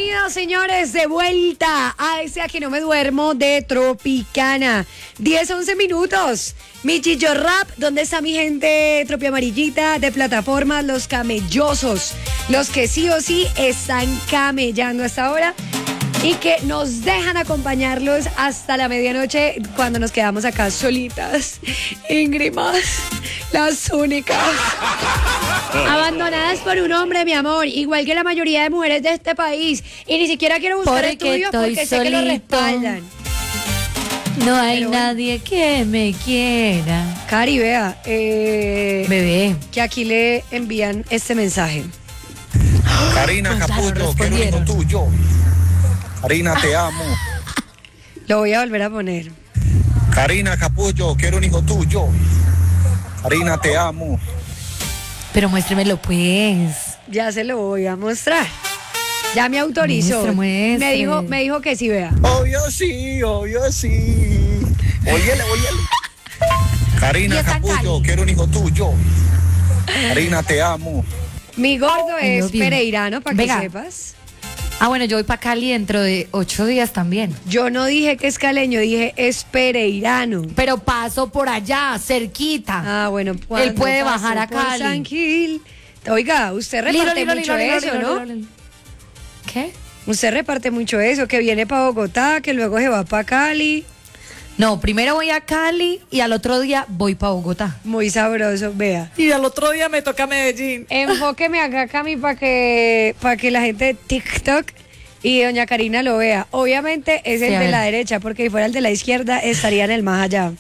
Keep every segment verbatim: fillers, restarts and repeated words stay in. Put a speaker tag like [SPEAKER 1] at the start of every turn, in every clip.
[SPEAKER 1] Bienvenidos, señores, de vuelta a ese Aquí No Me Duermo de Tropicana. diez, once minutos. Mi Chicho Rap, ¿dónde está mi gente Tropi Amarillita de plataformas? Los camellosos, los que sí o sí están camellando hasta ahora y que nos dejan acompañarlos hasta la medianoche cuando nos quedamos acá solitas, íngrimas, las únicas, abandonadas por un hombre, mi amor, igual que la mayoría de mujeres de este país. Y ni siquiera quiero buscar
[SPEAKER 2] porque
[SPEAKER 1] estudios porque sé que lo respaldan.
[SPEAKER 2] No hay
[SPEAKER 1] Pero bueno.
[SPEAKER 2] nadie que me quiera.
[SPEAKER 1] Cari, vea, eh,
[SPEAKER 2] Bebé.
[SPEAKER 1] que aquí le envían este mensaje.
[SPEAKER 3] Karina Caputo, quiero un hijo tuyo. Karina, te amo.
[SPEAKER 1] Lo voy a volver a poner.
[SPEAKER 3] Karina Capullo, quiero un hijo tuyo. Karina, te amo.
[SPEAKER 2] Pero muéstremelo pues.
[SPEAKER 1] Ya se lo voy a mostrar. Ya me autorizó.
[SPEAKER 2] Muestre, muestre.
[SPEAKER 1] Me dijo, me dijo que sí, vea.
[SPEAKER 3] Obvio sí, obvio sí. Óyele, óyele.
[SPEAKER 2] Y
[SPEAKER 3] Karina
[SPEAKER 2] está
[SPEAKER 3] Capullo,
[SPEAKER 2] Cali.
[SPEAKER 3] quiero un hijo tuyo. Karina, te amo.
[SPEAKER 1] Mi gordo
[SPEAKER 2] Ay,
[SPEAKER 1] es
[SPEAKER 2] Dios mío.
[SPEAKER 1] pereirano, para que
[SPEAKER 2] Venga.
[SPEAKER 1] sepas.
[SPEAKER 2] Ah, bueno, yo voy para Cali dentro de ocho días también.
[SPEAKER 1] Yo no dije que es caleño, dije es pereirano.
[SPEAKER 2] Pero paso por allá, cerquita.
[SPEAKER 1] Ah, bueno. cuando
[SPEAKER 2] Él puede
[SPEAKER 1] pasó
[SPEAKER 2] bajar a
[SPEAKER 1] por
[SPEAKER 2] Cali.
[SPEAKER 1] San Gil. Oiga, usted
[SPEAKER 2] Lilo,
[SPEAKER 1] reparte
[SPEAKER 2] lilo,
[SPEAKER 1] mucho
[SPEAKER 2] lilo,
[SPEAKER 1] eso,
[SPEAKER 2] lilo,
[SPEAKER 1] ¿no?
[SPEAKER 2] lilo, lilo. ¿Qué?
[SPEAKER 1] Usted reparte mucho eso, que viene para Bogotá, que luego se va para Cali.
[SPEAKER 2] No, primero voy a Cali y al otro día voy para Bogotá.
[SPEAKER 1] Muy sabroso, vea.
[SPEAKER 2] Y al otro día me toca Medellín.
[SPEAKER 1] Enfóqueme acá, Cami, para que, para que la gente de TikTok y doña Karina lo vea. Obviamente es el
[SPEAKER 2] Sí, a
[SPEAKER 1] de
[SPEAKER 2] ver.
[SPEAKER 1] la derecha, porque si fuera el de la izquierda estaría en el más allá.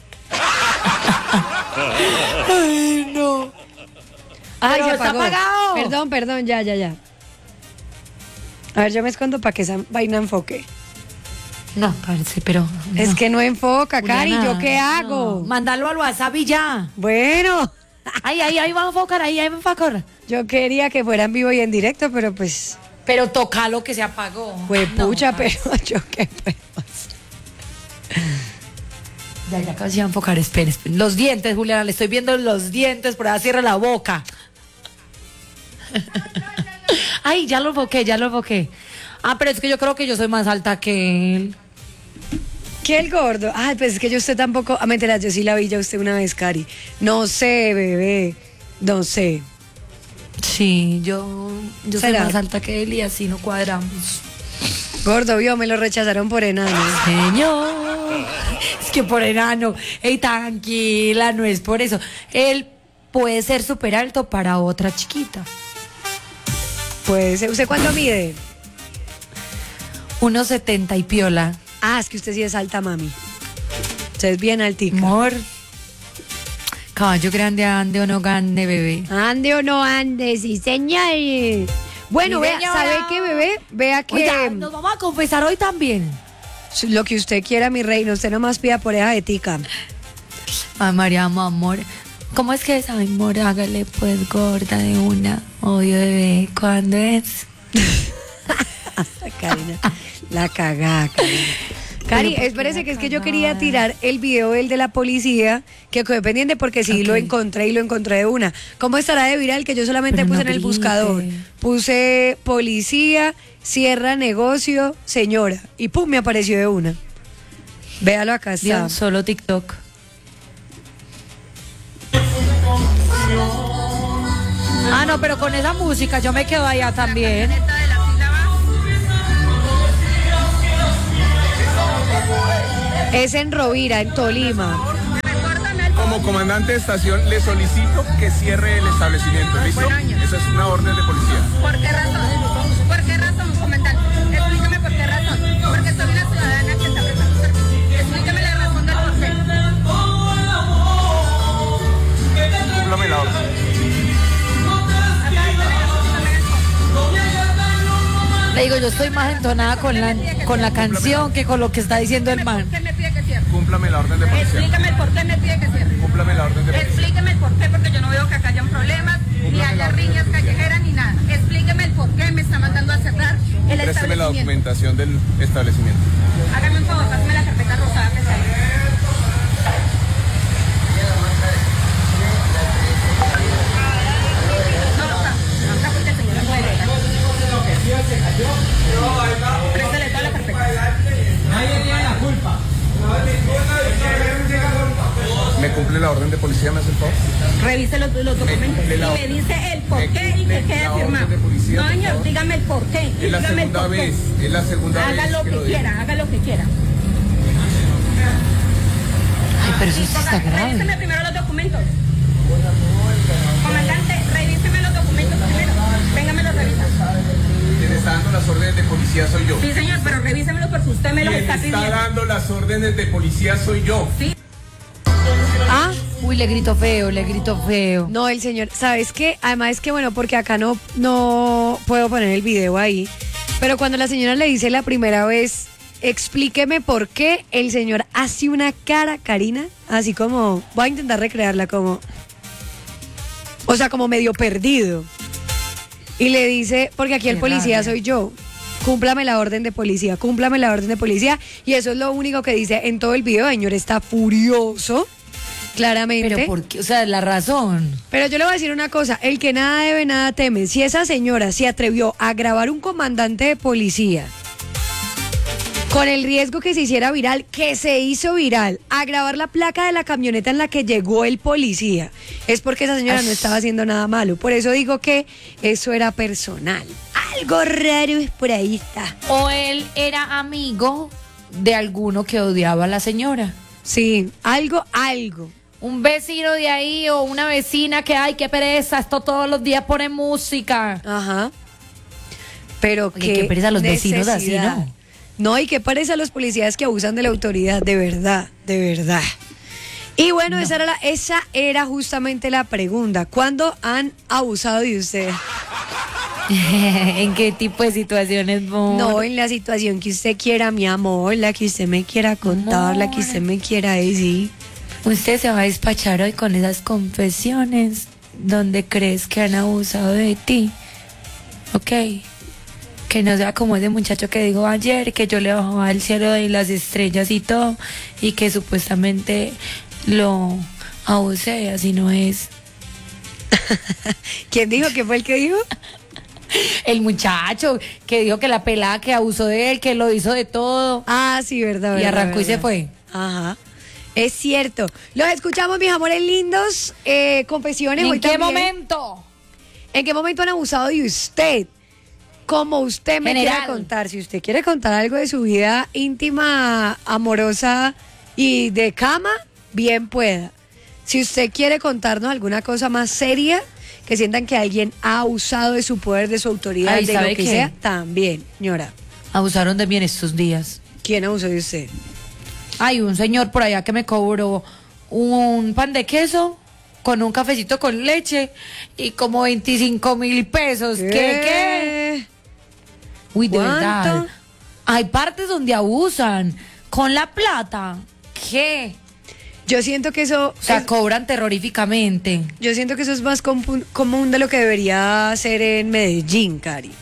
[SPEAKER 2] Ay, no.
[SPEAKER 1] Ay,
[SPEAKER 2] Pero
[SPEAKER 1] se
[SPEAKER 2] está
[SPEAKER 1] apagó.
[SPEAKER 2] apagado.
[SPEAKER 1] Perdón, perdón, ya, ya, ya. A ver, yo me escondo para que esa vaina enfoque.
[SPEAKER 2] No, parece, pero. no.
[SPEAKER 1] Es que no enfoca, Cari,
[SPEAKER 2] Juliana,
[SPEAKER 1] ¿yo qué hago?
[SPEAKER 2] no. Mándalo al WhatsApp y ya.
[SPEAKER 1] Bueno,
[SPEAKER 2] Ahí, ahí, ahí va a enfocar, ahí, ahí va a enfocar.
[SPEAKER 1] yo quería que fuera en vivo y en directo, pero pues,
[SPEAKER 2] Pero toca lo que se apagó.
[SPEAKER 1] fue
[SPEAKER 2] No,
[SPEAKER 1] pucha,
[SPEAKER 2] parce.
[SPEAKER 1] pero yo qué puedo hacer.
[SPEAKER 2] Ya, ya casi va a enfocar, espere, espere. Los dientes, Juliana, le estoy viendo los dientes, por ahí cierra la boca. Ay, ya lo enfoqué, ya lo enfoqué. Ah, pero es que yo creo que yo soy más alta que él.
[SPEAKER 1] ¿Qué el gordo? Ay, pues es que yo usted tampoco. Ah, mentira, yo sí la vi ya usted una vez, Cari. No sé, bebé. No sé.
[SPEAKER 2] Sí, yo, yo soy
[SPEAKER 1] ¿Será?
[SPEAKER 2] más alta que él y así no cuadramos.
[SPEAKER 1] Gordo, vio, me lo rechazaron por enano.
[SPEAKER 2] Señor, es que por enano, ey, tranquila, no es por eso. Él puede ser súper alto para otra chiquita.
[SPEAKER 1] Pues, ¿usted cuánto mide?
[SPEAKER 2] uno setenta y piola.
[SPEAKER 1] Ah, es que usted sí es alta, mami. Usted es bien altica.
[SPEAKER 2] Amor. Caballo grande, ande o no grande, bebé.
[SPEAKER 1] Ande o no ande, sí, señor. Bueno,
[SPEAKER 2] Sí,
[SPEAKER 1] vea,
[SPEAKER 2] señora.
[SPEAKER 1] ¿sabe qué, bebé? Vea que
[SPEAKER 2] Oiga, nos vamos a confesar hoy también.
[SPEAKER 1] lo que usted quiera, mi reino, usted nomás pida por esa de tica.
[SPEAKER 2] Ay, María, amor. ¿Cómo es que es? Ay, amor, hágale pues gorda de una. Obvio, bebé. ¿Cuándo es?
[SPEAKER 1] Karina, la cagá, Karina. Cari,
[SPEAKER 2] Pero, ¿por
[SPEAKER 1] espérese
[SPEAKER 2] qué
[SPEAKER 1] que es
[SPEAKER 2] la
[SPEAKER 1] que yo quería
[SPEAKER 2] cagada?
[SPEAKER 1] tirar el video el de la policía, que quedé pendiente porque sí
[SPEAKER 2] Ok.
[SPEAKER 1] lo encontré y lo encontré de una. ¿Cómo estará de viral? Que yo solamente
[SPEAKER 2] Pero
[SPEAKER 1] puse
[SPEAKER 2] no
[SPEAKER 1] en el
[SPEAKER 2] grite.
[SPEAKER 1] buscador. Puse policía, cierra negocio, señora. Y pum, me apareció de una. Véalo acá está.
[SPEAKER 2] Dios, solo TikTok. Ah, no, pero con esa música yo me quedo allá también.
[SPEAKER 1] Es en Rovira, en Tolima.
[SPEAKER 4] Como comandante de estación le solicito que cierre el establecimiento, ¿listo? Esa es una orden de policía.
[SPEAKER 5] ¿Por qué razón? ¿Por qué razón, comandante? Explícame por qué razón. Porque soy una ciudadana que está prestando servicio. Explícame la razón del por qué.
[SPEAKER 4] Cúmplame la orden.
[SPEAKER 2] Le digo, yo estoy más entonada con la, con la canción que con lo que está diciendo el man.
[SPEAKER 5] ¿Por qué me pide que cierre?
[SPEAKER 4] Cúmplame la orden de policía.
[SPEAKER 5] Explícame el por qué me pide que cierre.
[SPEAKER 4] Cúmplame la orden de policía.
[SPEAKER 5] Explíqueme el por qué, porque yo no veo que acá hayan problemas, ni haya riñas callejeras, ni nada. Explíqueme el por qué me está mandando a cerrar el
[SPEAKER 4] Préstame la
[SPEAKER 5] establecimiento.
[SPEAKER 4] documentación del establecimiento.
[SPEAKER 5] Hágame un favor, pásame la carpeta rosada que está ahí. No, está. Acá porque el señor no puede.
[SPEAKER 4] la orden de policía, ¿me hace el favor?
[SPEAKER 5] Revise los, los documentos
[SPEAKER 4] Le- le la-
[SPEAKER 5] y me dice el por
[SPEAKER 4] le-
[SPEAKER 5] qué y
[SPEAKER 4] le-
[SPEAKER 5] que quede
[SPEAKER 4] la orden
[SPEAKER 5] firmado.
[SPEAKER 4] de policía,
[SPEAKER 5] No,
[SPEAKER 4] por
[SPEAKER 5] señor,
[SPEAKER 4] favor.
[SPEAKER 5] dígame el por qué.
[SPEAKER 4] Es la
[SPEAKER 5] dígame el
[SPEAKER 4] segunda
[SPEAKER 5] por qué.
[SPEAKER 4] vez, es la segunda
[SPEAKER 5] Haga
[SPEAKER 4] vez
[SPEAKER 5] lo
[SPEAKER 4] que
[SPEAKER 5] que
[SPEAKER 4] lo digo.
[SPEAKER 5] quiera, haga lo que quiera.
[SPEAKER 2] Ay, pero eso sí está grave.
[SPEAKER 5] Revíseme primero los documentos. Comandante, revíseme los documentos primero. Venga, me los revisa.
[SPEAKER 4] Quien está dando las órdenes de policía soy yo.
[SPEAKER 5] Sí, señor, pero revísemelos porque usted me los
[SPEAKER 4] Quien
[SPEAKER 5] está
[SPEAKER 4] está
[SPEAKER 5] pidiendo.
[SPEAKER 4] dando las órdenes de policía soy yo.
[SPEAKER 5] Sí.
[SPEAKER 1] Ah,
[SPEAKER 2] Uy, le grito feo, le grito feo.
[SPEAKER 1] no, el señor, ¿sabes qué? Además es que, bueno, porque acá no, no puedo poner el video ahí, pero cuando la señora le dice la primera vez, explíqueme por qué, el señor hace una cara, Karina, así como, voy a intentar recrearla como, o sea, como medio perdido. Y le dice, porque aquí el
[SPEAKER 2] Qué
[SPEAKER 1] policía
[SPEAKER 2] rabia.
[SPEAKER 1] soy yo. Cúmplame la orden de policía, cúmplame la orden de policía. Y eso es lo único que dice en todo el video. El señor está furioso, claramente.
[SPEAKER 2] Pero ¿por qué? O sea, la razón.
[SPEAKER 1] Pero yo le voy a decir una cosa, el que nada debe, nada teme. Si esa señora se atrevió a grabar un comandante de policía con el riesgo que se hiciera viral, que se hizo viral, a grabar la placa de la camioneta en la que llegó el policía, es porque esa señora no estaba haciendo nada malo. Por eso digo que eso era personal. Algo raro es por ahí está.
[SPEAKER 2] O él era amigo de alguno que odiaba a la señora.
[SPEAKER 1] Sí, algo, algo.
[SPEAKER 2] Un vecino de ahí o una vecina que, ay, qué pereza, esto todos los días pone música.
[SPEAKER 1] Ajá. Pero
[SPEAKER 2] Oye, qué pereza los vecinos así,
[SPEAKER 1] necesidad.
[SPEAKER 2] ¿no?
[SPEAKER 1] No, y qué pereza los policías que abusan de la autoridad, de verdad, de verdad. Y bueno, esa, era la, esa era justamente la pregunta. ¿Cuándo han abusado de usted?
[SPEAKER 2] ¿En qué tipo de situaciones, amor?
[SPEAKER 1] No, en la situación que usted quiera, mi amor, la que usted me quiera contar, la que usted me quiera decir.
[SPEAKER 2] Usted se va a despachar hoy con esas confesiones donde crees que han abusado de ti. Ok. Que no sea como ese muchacho que dijo ayer, que yo le bajaba el cielo y las estrellas y todo, y que supuestamente lo abusé, así no es.
[SPEAKER 1] ¿Quién dijo? ¿Quién fue el que dijo?
[SPEAKER 2] El muchacho que dijo que la pelada que abusó de él, que lo hizo de todo.
[SPEAKER 1] Ah, sí, verdad,
[SPEAKER 2] Y
[SPEAKER 1] verdad,
[SPEAKER 2] arrancó y se
[SPEAKER 1] verdad.
[SPEAKER 2] fue.
[SPEAKER 1] Ajá. Es cierto. Los escuchamos, mis amores lindos. Eh, confesiones. hoy
[SPEAKER 2] ¿En qué
[SPEAKER 1] también.
[SPEAKER 2] momento?
[SPEAKER 1] ¿En qué momento han abusado de usted? Como usted me
[SPEAKER 2] General.
[SPEAKER 1] quiera contar. Si usted quiere contar algo de su vida íntima, amorosa y de cama, bien pueda. Si usted quiere contarnos alguna cosa más seria, que sientan que alguien ha abusado de su poder, de su autoridad,
[SPEAKER 2] Ay,
[SPEAKER 1] de lo
[SPEAKER 2] ¿sabe
[SPEAKER 1] que
[SPEAKER 2] qué?
[SPEAKER 1] sea, también, señora.
[SPEAKER 2] Abusaron de mí en estos días.
[SPEAKER 1] ¿Quién abusó de usted?
[SPEAKER 2] Hay un señor por allá que me cobró un pan de queso con un cafecito con leche y como veinticinco mil pesos. ¿Qué? ¿Qué? Uy, de
[SPEAKER 1] ¿Cuánto?
[SPEAKER 2] verdad. Hay partes donde abusan con la plata. ¿Qué?
[SPEAKER 1] Yo siento que eso...
[SPEAKER 2] O sea,
[SPEAKER 1] es-
[SPEAKER 2] cobran terroríficamente.
[SPEAKER 1] yo siento que eso es más común, común de lo que debería ser en Medellín, Cari.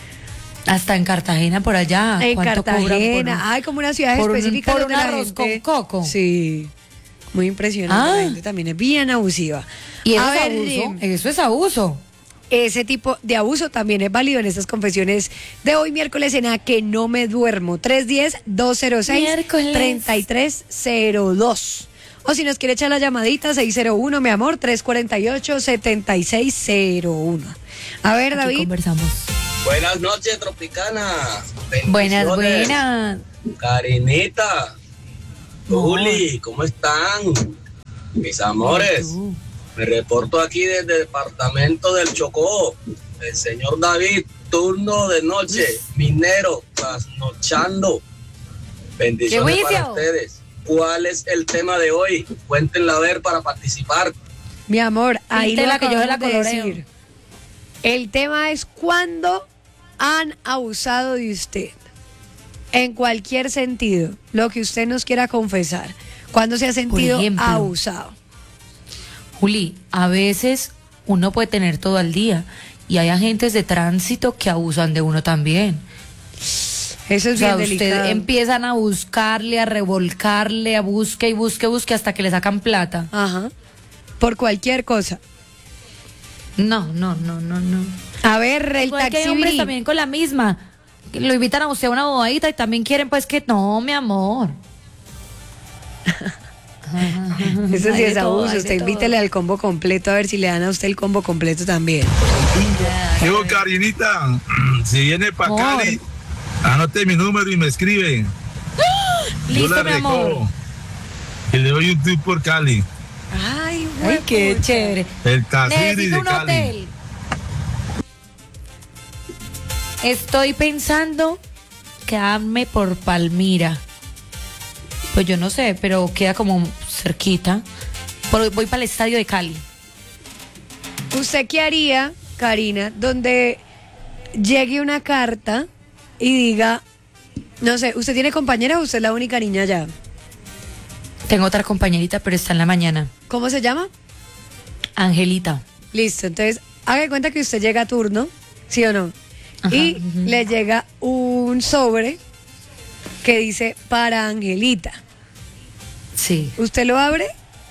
[SPEAKER 2] Hasta en Cartagena por allá.
[SPEAKER 1] En
[SPEAKER 2] ¿Cuánto cobran por
[SPEAKER 1] Cartagena.
[SPEAKER 2] un-
[SPEAKER 1] Hay como una ciudad
[SPEAKER 2] por un-
[SPEAKER 1] específica
[SPEAKER 2] por
[SPEAKER 1] donde
[SPEAKER 2] un
[SPEAKER 1] la
[SPEAKER 2] arroz
[SPEAKER 1] gente-
[SPEAKER 2] con coco?
[SPEAKER 1] Sí. Muy impresionante.
[SPEAKER 2] Ah.
[SPEAKER 1] La gente también es bien abusiva.
[SPEAKER 2] Y eso
[SPEAKER 1] A
[SPEAKER 2] es
[SPEAKER 1] ver,
[SPEAKER 2] abuso.
[SPEAKER 1] Rim,
[SPEAKER 2] Eso es abuso.
[SPEAKER 1] ese tipo de abuso también es válido en estas confesiones de hoy miércoles en A Que No Me Duermo. tres uno cero, dos cero seis,
[SPEAKER 2] Miércoles.
[SPEAKER 1] tres tres cero dos. O si nos quiere echar la llamadita, seis cero uno, mi amor, tres cuatro ocho, siete seis cero uno. A ver,
[SPEAKER 2] Aquí
[SPEAKER 1] David.
[SPEAKER 2] conversamos.
[SPEAKER 6] Buenas noches, Tropicana.
[SPEAKER 2] Buenas,
[SPEAKER 6] Bendiciones.
[SPEAKER 2] buenas.
[SPEAKER 6] Karinita, Juli, ¿cómo están? Mis amores,
[SPEAKER 2] Tú.
[SPEAKER 6] me reporto aquí desde el departamento del Chocó. El señor David, turno de noche, minero, trasnochando. Bendiciones
[SPEAKER 2] ¡Qué
[SPEAKER 6] para
[SPEAKER 2] juicio!
[SPEAKER 6] ustedes. ¿Cuál es el tema de hoy? Cuéntenla a ver para participar.
[SPEAKER 1] Mi amor, ahí lo
[SPEAKER 2] Píntela que yo se la
[SPEAKER 1] acabamos de
[SPEAKER 2] coloreo.
[SPEAKER 1] decir. El tema es cuándo han abusado de usted. En cualquier sentido, lo que usted nos quiera confesar. ¿Cuándo se ha sentido
[SPEAKER 2] ejemplo.
[SPEAKER 1] abusado?
[SPEAKER 2] Juli, a veces uno puede tener todo al día y hay agentes de tránsito que abusan de uno también.
[SPEAKER 1] Eso es
[SPEAKER 2] O sea,
[SPEAKER 1] bien
[SPEAKER 2] usted
[SPEAKER 1] delicado.
[SPEAKER 2] empiezan a buscarle, a revolcarle, a busque y busque, busque hasta que le sacan plata.
[SPEAKER 1] Ajá. Por cualquier cosa.
[SPEAKER 2] No, no, no, no, no.
[SPEAKER 1] A ver, el
[SPEAKER 2] Igual que hay
[SPEAKER 1] taxi
[SPEAKER 2] hombres
[SPEAKER 1] bri-
[SPEAKER 2] también con la misma. Que lo invitan a usted a una bodadita y también quieren pues que no, mi amor.
[SPEAKER 1] Eso sí
[SPEAKER 2] Hay de
[SPEAKER 1] es
[SPEAKER 2] todo,
[SPEAKER 1] abuso.
[SPEAKER 2] hay de
[SPEAKER 1] Usted
[SPEAKER 2] todo.
[SPEAKER 1] invítele al combo completo a ver si le dan a usted el combo completo también.
[SPEAKER 7] Digo, Karinita, si viene para
[SPEAKER 2] Amor.
[SPEAKER 7] Cali, anote mi número y me escribe. Yo
[SPEAKER 2] Listo,
[SPEAKER 7] la
[SPEAKER 2] mi amor.
[SPEAKER 7] recojo. Y le doy un tour por Cali.
[SPEAKER 1] Ay,
[SPEAKER 2] Ay, qué
[SPEAKER 1] huepucha.
[SPEAKER 2] chévere.
[SPEAKER 7] El Casiri
[SPEAKER 2] Necesito
[SPEAKER 7] de
[SPEAKER 2] un
[SPEAKER 7] Cali.
[SPEAKER 2] hotel. Estoy pensando quedarme por Palmira. Pues yo no sé, pero queda como cerquita. Por- voy para el estadio de Cali.
[SPEAKER 1] ¿Usted qué haría, Karina, donde llegue una carta y diga, no sé, ¿usted tiene compañera o usted es la única niña allá?
[SPEAKER 2] Tengo otra compañerita, pero está en la mañana.
[SPEAKER 1] ¿Cómo se llama?
[SPEAKER 2] Angelita.
[SPEAKER 1] Listo, entonces haga de cuenta que usted llega a turno, ¿sí o no?
[SPEAKER 2] Ajá,
[SPEAKER 1] y
[SPEAKER 2] ujú.
[SPEAKER 1] le llega un sobre que dice para Angelita.
[SPEAKER 2] Sí.
[SPEAKER 1] ¿Usted lo abre?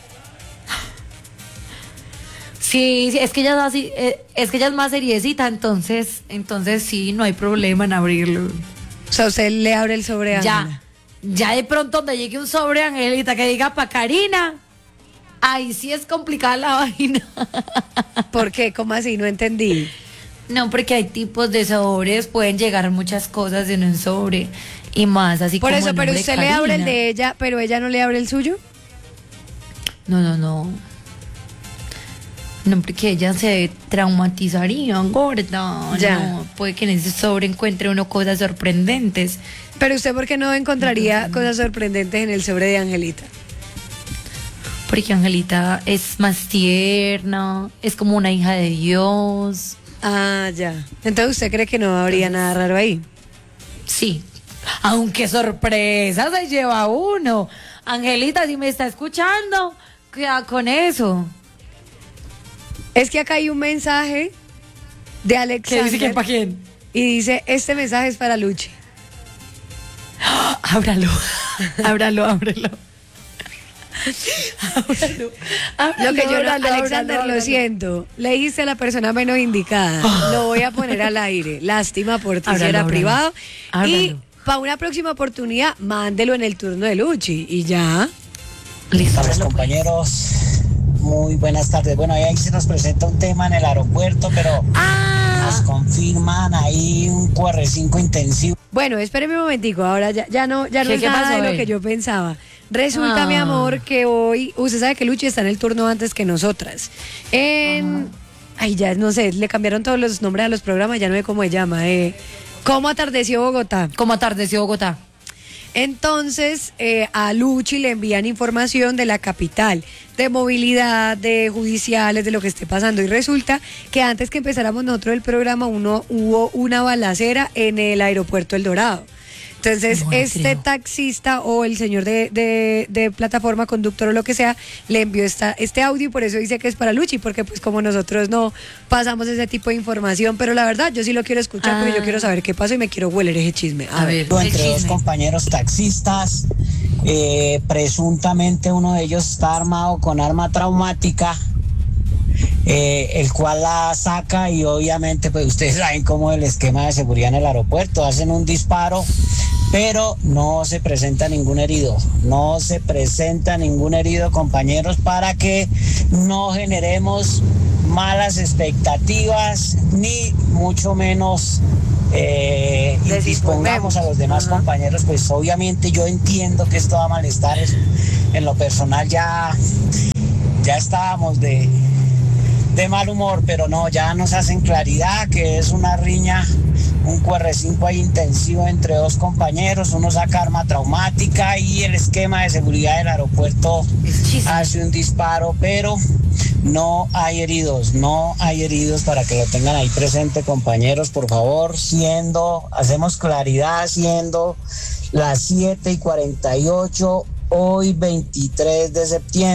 [SPEAKER 2] Sí, sí, es que ella es así, eh, es que ella es más seriecita, entonces, entonces sí, no hay problema en abrirlo.
[SPEAKER 1] O sea, usted le abre el sobre a Ángela.
[SPEAKER 2] Ya, ya de pronto donde llegue un sobre, Angelita, que diga pa' Karina, ahí sí es complicada la vaina.
[SPEAKER 1] ¿Por qué? ¿Cómo así? No entendí.
[SPEAKER 2] No, porque hay tipos de sobres, pueden llegar muchas cosas en un sobre y más, así
[SPEAKER 1] Por
[SPEAKER 2] como
[SPEAKER 1] eso,
[SPEAKER 2] el
[SPEAKER 1] pero
[SPEAKER 2] nombre
[SPEAKER 1] usted le abre el
[SPEAKER 2] Karina.
[SPEAKER 1] de ella, pero ella no le abre el suyo.
[SPEAKER 2] No, no, no. No, porque ella se traumatizaría, gorda.
[SPEAKER 1] Ya.
[SPEAKER 2] No, puede que en ese sobre encuentre uno cosas sorprendentes.
[SPEAKER 1] Pero usted, ¿por qué no encontraría cosas sorprendentes en el sobre de Angelita?
[SPEAKER 2] Porque Angelita es más tierna, es como una hija de Dios.
[SPEAKER 1] Ah, ya. Entonces, ¿usted cree que no habría nada raro ahí?
[SPEAKER 2] Sí. Aunque sorpresa se lleva uno. Angelita, si me está escuchando, cuidado con eso.
[SPEAKER 1] Es que acá hay un mensaje de
[SPEAKER 2] ¿Qué
[SPEAKER 1] Alexander.
[SPEAKER 2] dice que para quién?
[SPEAKER 1] Y dice, este mensaje es para Luchi.
[SPEAKER 2] Ábralo, ábralo, ábralo. Ábralo, ábralo,
[SPEAKER 1] Lo que yo no,
[SPEAKER 2] ábralo,
[SPEAKER 1] Alexander,
[SPEAKER 2] ábralo,
[SPEAKER 1] lo
[SPEAKER 2] ábralo.
[SPEAKER 1] siento. Le dijiste a la persona menos indicada. Lo voy a poner al aire. Lástima por ti si
[SPEAKER 2] Ábralo,
[SPEAKER 1] era
[SPEAKER 2] ábralo.
[SPEAKER 1] privado. Y
[SPEAKER 2] Ábralo.
[SPEAKER 1] para una próxima oportunidad, mándelo en el turno de Luchi. Y ya.
[SPEAKER 2] Listo,
[SPEAKER 8] Buenas
[SPEAKER 2] ábralo, pues.
[SPEAKER 8] compañeros, muy buenas tardes. Bueno, ahí se nos presenta un tema en el aeropuerto, pero
[SPEAKER 1] Ah.
[SPEAKER 8] nos confirman ahí un Q R cinco intensivo.
[SPEAKER 1] Bueno, espéreme un momentico. Ahora ya, ya no, ya no
[SPEAKER 2] ¿Qué-
[SPEAKER 1] es
[SPEAKER 2] qué
[SPEAKER 1] nada
[SPEAKER 2] pasó,
[SPEAKER 1] de lo
[SPEAKER 2] eh?
[SPEAKER 1] que yo pensaba. Resulta,
[SPEAKER 2] Ah.
[SPEAKER 1] mi amor, que hoy, usted sabe que Luchi está en el turno antes que nosotras. En, ay, ya no sé, le cambiaron todos los nombres a los programas, ya no sé cómo se llama. Eh. ¿Cómo atardeció Bogotá?
[SPEAKER 2] ¿Cómo atardeció Bogotá?
[SPEAKER 1] Entonces, eh, a Luchi le envían información de la capital, de movilidad, de judiciales, de lo que esté pasando. Y resulta que antes que empezáramos nosotros el programa, uno, hubo una balacera en el aeropuerto El Dorado. Entonces,
[SPEAKER 2] No le
[SPEAKER 1] este
[SPEAKER 2] creo.
[SPEAKER 1] taxista o el señor de, de, de plataforma, conductor o lo que sea, le envió esta, este audio y por eso dice que es para Luchi, porque pues como nosotros no pasamos ese tipo de información, pero la verdad yo sí lo quiero escuchar porque
[SPEAKER 2] Ah.
[SPEAKER 1] yo quiero saber qué pasó y me quiero hueler ese chisme. A,
[SPEAKER 2] A
[SPEAKER 1] ver.
[SPEAKER 2] ver.
[SPEAKER 8] Entre
[SPEAKER 2] El
[SPEAKER 8] dos
[SPEAKER 2] chisme.
[SPEAKER 8] compañeros taxistas, eh, presuntamente uno de ellos está armado con arma traumática, eh, el cual la saca y obviamente pues ustedes saben cómo es el esquema de seguridad en el aeropuerto, hacen un disparo, pero no se presenta ningún herido, no se presenta ningún herido, compañeros, para que no generemos malas expectativas ni mucho menos eh, indispongamos a los demás
[SPEAKER 1] Ajá.
[SPEAKER 8] compañeros. Pues obviamente yo entiendo que esto da malestares, en lo personal ya ya estábamos de de mal humor, pero no, ya nos hacen claridad que es una riña, un Q R cinco ahí intensivo entre dos compañeros, uno saca arma traumática y el esquema de seguridad del aeropuerto
[SPEAKER 2] Es chisme.
[SPEAKER 8] hace un disparo, pero no hay heridos, no hay heridos, para que lo tengan ahí presente, compañeros, por favor, siendo, hacemos claridad, siendo las siete y cuarenta y ocho, hoy veintitrés de septiembre.